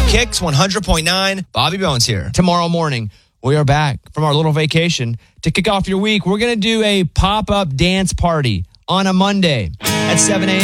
Kicks 100.9. Bobby Bones here. Tomorrow morning, we are back from our little vacation to kick off your week. We're going to do a pop-up dance party on a Monday at 7 a.m.